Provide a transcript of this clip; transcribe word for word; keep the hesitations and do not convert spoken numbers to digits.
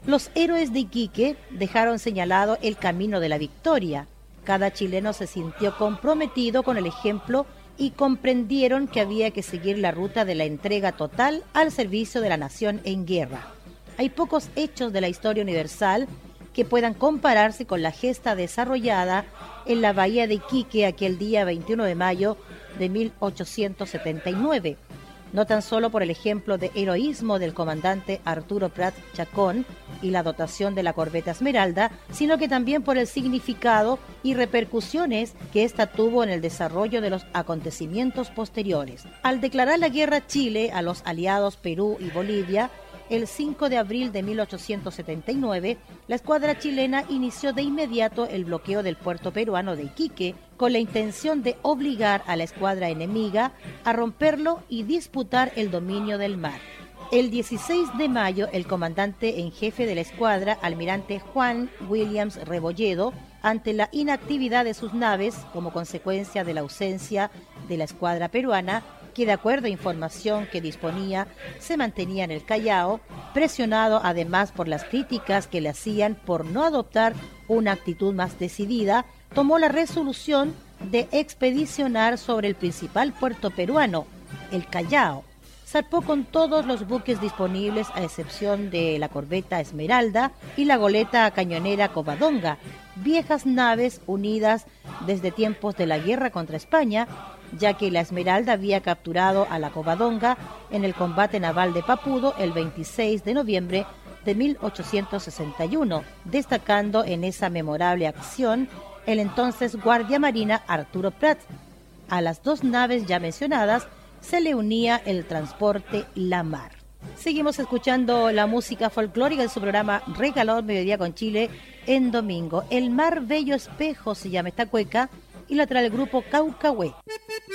Los héroes de Iquique dejaron señalado el camino de la victoria. Cada chileno se sintió comprometido con el ejemplo y comprendieron que había que seguir la ruta de la entrega total al servicio de la nación en guerra. Hay pocos hechos de la historia universal que puedan compararse con la gesta desarrollada en la bahía de Iquique aquel día veintiuno de mayo de mil ochocientos setenta y nueve. No tan solo por el ejemplo de heroísmo del comandante Arturo Prat Chacón y la dotación de la corbeta Esmeralda, sino que también por el significado y repercusiones que ésta tuvo en el desarrollo de los acontecimientos posteriores. Al declarar la guerra a Chile a los aliados Perú y Bolivia, el cinco de abril de mil ochocientos setenta y nueve, la escuadra chilena inició de inmediato el bloqueo del puerto peruano de Iquique con la intención de obligar a la escuadra enemiga a romperlo y disputar el dominio del mar. El dieciséis de mayo, el comandante en jefe de la escuadra, almirante Juan Williams Rebolledo, ante la inactividad de sus naves como consecuencia de la ausencia de la escuadra peruana, que de acuerdo a información que disponía se mantenía en el Callao, presionado además por las críticas que le hacían por no adoptar una actitud más decidida, tomó la resolución de expedicionar sobre el principal puerto peruano, el Callao. Zarpó con todos los buques disponibles a excepción de la corbeta Esmeralda y la goleta cañonera Covadonga, viejas naves unidas desde tiempos de la guerra contra España, ya que la Esmeralda había capturado a la Covadonga en el combate naval de Papudo el veintiséis de noviembre de mil ochocientos sesenta y uno, destacando en esa memorable acción el entonces guardia marina Arturo Prat. A las dos naves ya mencionadas se le unía el transporte La Mar. Seguimos escuchando la música folclórica de su programa Regalado Mediodía con Chile en domingo. El Mar Bello Espejo se llama esta cueca y la trae el grupo Caucahué.